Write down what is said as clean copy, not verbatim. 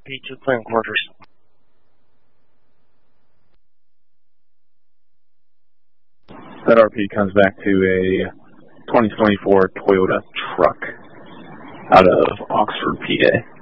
P2 clearing quarters. That RP comes back to a 2024 Toyota truck out of Oxford, PA.